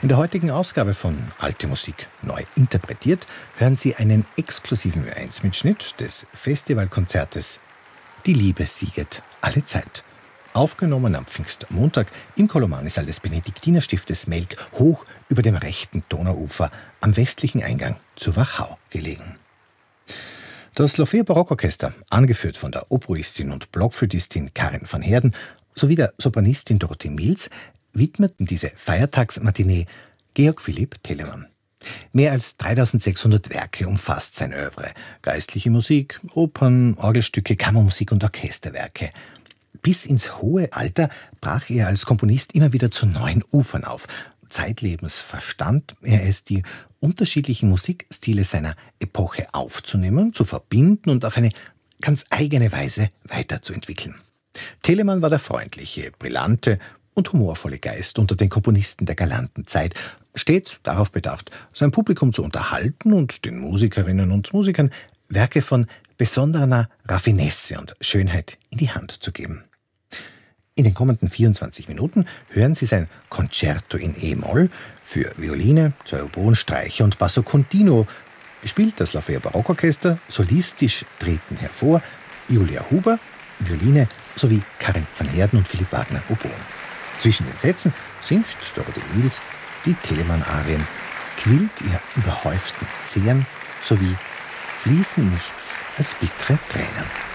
In der heutigen Ausgabe von Alte Musik neu interpretiert hören Sie einen exklusiven Ö1-Mitschnitt des Festivalkonzertes Die Liebe sieget alle Zeit. Aufgenommen am Pfingstmontag im Kolomanesaal des Benediktinerstiftes Melk, hoch über dem rechten Donauufer am westlichen Eingang zu Wachau gelegen. Das Lafayette Barockorchester, angeführt von der Oboistin und Blockflötistin Karin van Heerden sowie der Sopranistin Dorothee Mills, widmeten diese Feiertagsmatinee Georg Philipp Telemann. Mehr als 3600 Werke umfasst sein Œuvre. Geistliche Musik, Opern, Orgelstücke, Kammermusik und Orchesterwerke. Bis ins hohe Alter brach er als Komponist immer wieder zu neuen Ufern auf. Zeitlebens verstand er es, die unterschiedlichen Musikstile seiner Epoche aufzunehmen, zu verbinden und auf eine ganz eigene Weise weiterzuentwickeln. Telemann war der freundliche, brillante und humorvolle Geist unter den Komponisten der galanten Zeit, stets darauf bedacht, sein Publikum zu unterhalten und den Musikerinnen und Musikern Werke von besonderer Raffinesse und Schönheit in die Hand zu geben. In den kommenden 24 Minuten hören Sie sein Concerto in E-Moll für Violine, 2 Oboen, Streicher und Basso Continuo. Spielt das Lafayette Barockorchester, solistisch treten hervor Julia Huber, Violine sowie Karin van Heerden und Philipp Wagner, Oboen. Zwischen den Sätzen singt Dorothee Mills die Telemann-Arien Quillt ihr überhäuften Zähren sowie Fließen nichts als bittere Tränen.